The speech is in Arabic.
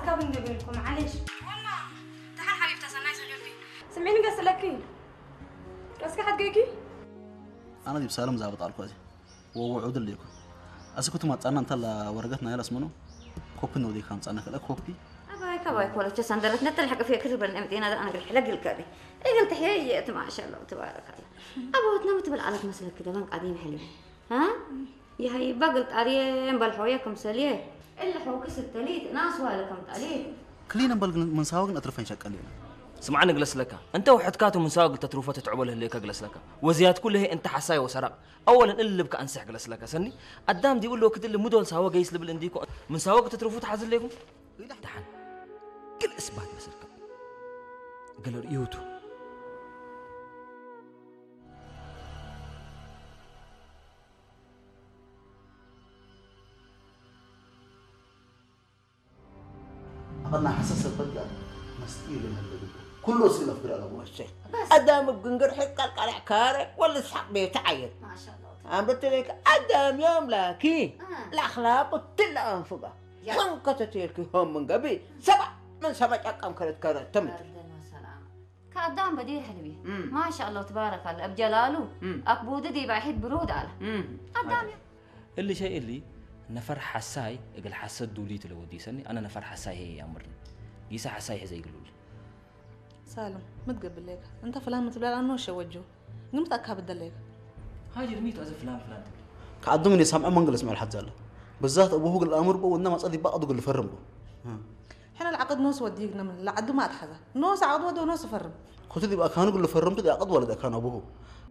أكاب نقبلكم معلش. والله تعال حبيبتي سناي سجلتي. سمعيني قص لكي. قص كحد جيكي؟ أنا دي بسالم زابط على الكوزي. ووعود اللي يكون. أسكت ما تصنع أنت لا ورقتنا يا رسمنو. كوبي نودي كان تصنع كلا كوبي. أبايك ولا تسان درت نتلحق فيها كثر بالنعمتين هذا أنا قلت حلق الكاري. إيه قلت حييت ما شاء الله تبارك الله. أبو تنام تبل على مسلك كذا بنك قديم حلو. ها؟ يا هي بقلت أريم بالحويكم سليه. إلا حوك ستليت ناس والكم تليت. كلينا بلغ من ساوق نترفين شكلنا. سمعنا جلس لك أنت وحدكاتهم من ساق تتروفات تعبله اللي جلس لك وزياد كله أنت حساي وسرق أولا اللي بك أنسح جلس لك سني قدام دي يقول له كده اللي مدول ساوق جيس لبل انديكو من ساوق تتروفات حازل لكم دحن كل إثبات مسلك قالوا ريوتو أنا حساس البدء مستقيل من اللي كله سيلا في قراءة أبوه الشيء أدام بقنقر حق القلع كارك ولا سحق بيتعين ما شاء الله. أنا بتلك أدام يوم لكن الأخلاق وتلا أنفقه خنقة تلك هم من قبل من سبع أقام كانت تمت كأدام بدير حلوي ما شاء الله تبارك الله بجلاله أكبود دي بعيد برود على أدام اللي شيء اللي نفر حساي اقل حسد دوليت لو ودي سني انا نفر حساي هي امرني يسا حساي زي يقولوا لي سالم متقبل لك انت فلان متبلال انه شوجو قمت اكاب الدليك هاي رميت از فلان كعدو من يسمع من قلس مع الحد زاله بالذات ابوه قال الامر بو وانما صدي بعض قال فرم بو احنا العقد نوس وديقنا من العقد ما اتحذى نوس عقد ودو نوس فرم قلت لي بقى كانوا قال فرم تدي عقد ولد كان ابوه